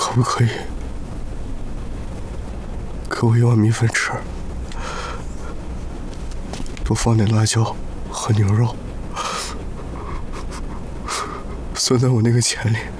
可不可以给我一碗米粉吃，多放点辣椒和牛肉，算在我那个钱里。